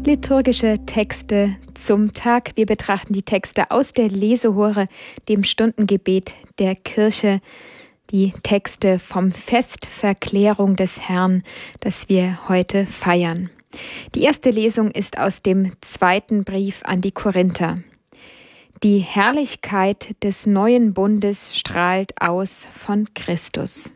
Liturgische Texte zum Tag. Wir betrachten die Texte aus der Lesehore, dem Stundengebet der Kirche, die Texte vom Fest Verklärung des Herrn, das wir heute feiern. Die erste Lesung ist aus dem zweiten Brief an die Korinther. Die Herrlichkeit des neuen Bundes strahlt aus von Christus.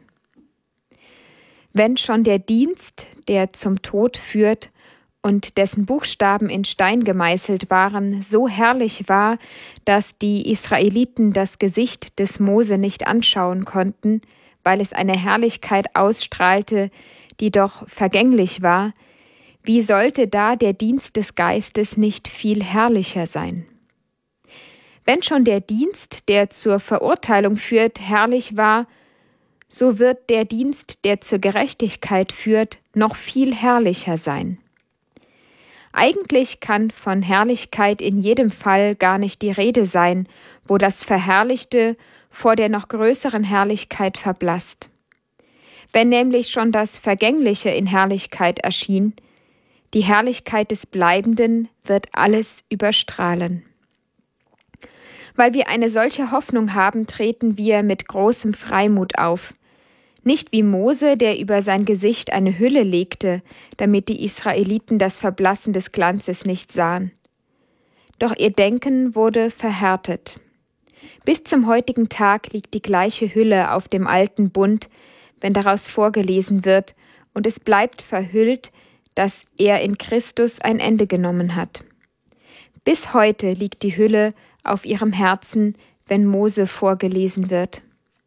Wenn schon der Dienst, der zum Tod führt, und dessen Buchstaben in Stein gemeißelt waren, so herrlich war, dass die Israeliten das Gesicht des Mose nicht anschauen konnten, weil es eine Herrlichkeit ausstrahlte, die doch vergänglich war, wie sollte da der Dienst des Geistes nicht viel herrlicher sein? Wenn schon der Dienst, der zur Verurteilung führt, herrlich war, so wird der Dienst, der zur Gerechtigkeit führt, noch viel herrlicher sein. Eigentlich kann von Herrlichkeit in jedem Fall gar nicht die Rede sein, wo das Verherrlichte vor der noch größeren Herrlichkeit verblasst. Wenn nämlich schon das Vergängliche in Herrlichkeit erschien, die Herrlichkeit des Bleibenden wird alles überstrahlen. Weil wir eine solche Hoffnung haben, treten wir mit großem Freimut auf. Nicht wie Mose, der über sein Gesicht eine Hülle legte, damit die Israeliten das Verblassen des Glanzes nicht sahen. Doch ihr Denken wurde verhärtet. Bis zum heutigen Tag liegt die gleiche Hülle auf dem alten Bund, wenn daraus vorgelesen wird, und es bleibt verhüllt, dass er in Christus ein Ende genommen hat. Bis heute liegt die Hülle auf ihrem Herzen, wenn Mose vorgelesen wird.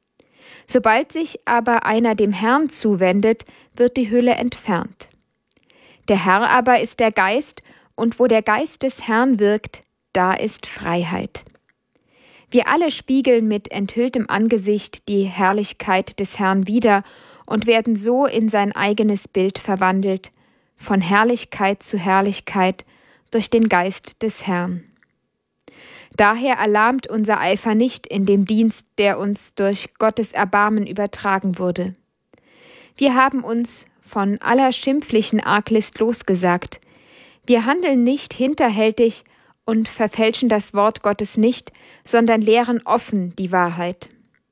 Sobald sich aber einer dem Herrn zuwendet, wird die Hülle entfernt. Der Herr aber ist der Geist, und wo der Geist des Herrn wirkt, da ist Freiheit. Wir alle spiegeln mit enthülltem Angesicht die Herrlichkeit des Herrn wider und werden so in sein eigenes Bild verwandelt, von Herrlichkeit zu Herrlichkeit durch den Geist des Herrn. Daher erlahmt unser Eifer nicht in dem Dienst, der uns durch Gottes Erbarmen übertragen wurde. Wir haben uns von aller schimpflichen Arglist losgesagt. Wir handeln nicht hinterhältig und verfälschen das Wort Gottes nicht, sondern lehren offen die Wahrheit.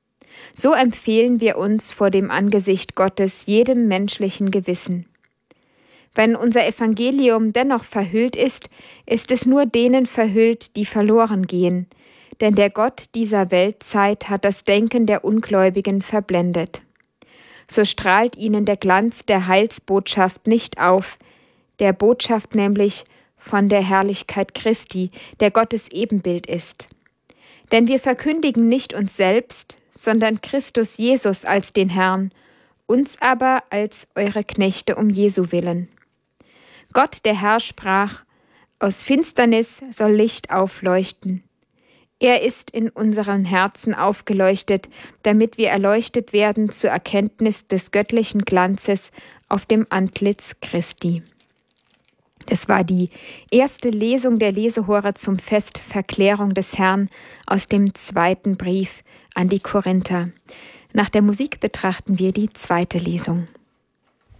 So empfehlen wir uns vor dem Angesicht Gottes jedem menschlichen Gewissen. Wenn unser Evangelium dennoch verhüllt ist, ist es nur denen verhüllt, die verloren gehen, denn der Gott dieser Weltzeit hat das Denken der Ungläubigen verblendet. So strahlt ihnen der Glanz der Heilsbotschaft nicht auf, der Botschaft nämlich von der Herrlichkeit Christi, der Gottes Ebenbild ist. Denn wir verkündigen nicht uns selbst, sondern Christus Jesus als den Herrn, uns aber als eure Knechte um Jesu willen. Gott, der Herr, sprach: Aus Finsternis soll Licht aufleuchten. Er ist in unseren Herzen aufgeleuchtet, damit wir erleuchtet werden zur Erkenntnis des göttlichen Glanzes auf dem Antlitz Christi. Das war die erste Lesung der Lesehore zum Fest Verklärung des Herrn aus dem zweiten Brief an die Korinther. Nach der Musik betrachten wir die zweite Lesung.